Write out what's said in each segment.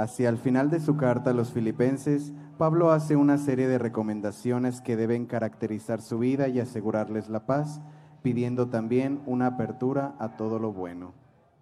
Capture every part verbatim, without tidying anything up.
Hacia el final de su carta a los filipenses, Pablo hace una serie de recomendaciones que deben caracterizar su vida y asegurarles la paz, pidiendo también una apertura a todo lo bueno.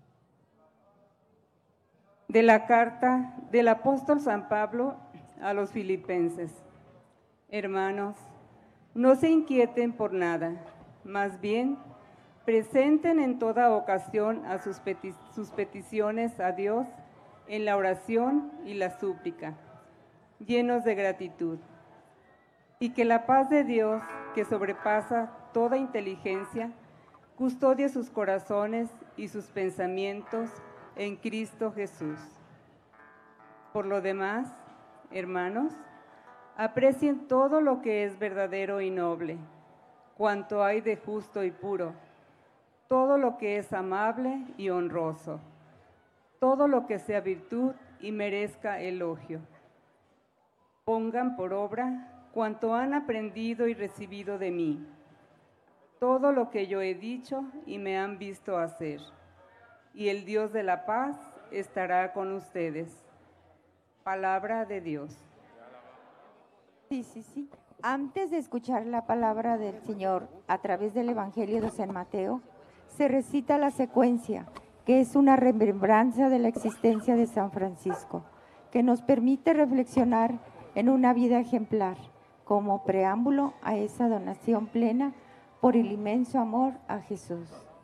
De la carta del apóstol San Pablo a los filipenses. Hermanos, no se inquieten por nada, más bien presenten en toda ocasión a sus, peti- sus peticiones a Dios en la oración y la súplica, llenos de gratitud. Y que la paz de Dios, que sobrepasa toda inteligencia, custodie sus corazones y sus pensamientos en Cristo Jesús. Por lo demás, hermanos, aprecien todo lo que es verdadero y noble, cuanto hay de justo y puro, todo lo que es amable y honroso, todo lo que sea virtud y merezca elogio. Pongan por obra cuanto han aprendido y recibido de mí, todo lo que yo he dicho y me han visto hacer, y el Dios de la paz estará con ustedes. Palabra de Dios. Sí, sí, sí. Antes de escuchar la palabra del Señor a través del Evangelio de San Mateo, se recita la secuencia, que es una remembranza de la existencia de San Francisco, que nos permite reflexionar en una vida ejemplar, como preámbulo a esa donación plena por el inmenso amor a Jesús.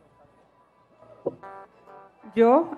Yo,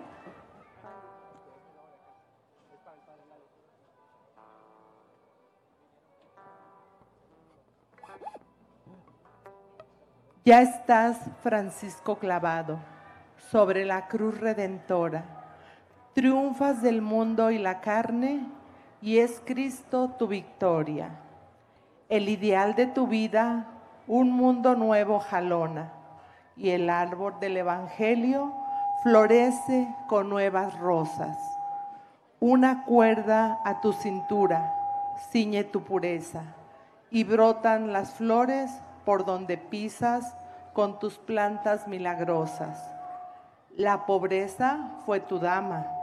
Ya estás, Francisco, clavado sobre la cruz redentora. Triunfas del mundo y la carne, y es Cristo tu victoria. El ideal de tu vida, un mundo nuevo jalona, y el árbol del Evangelio florece con nuevas rosas. Una cuerda a tu cintura ciñe tu pureza, y brotan las flores por donde pisas con tus plantas milagrosas. La pobreza fue tu dama,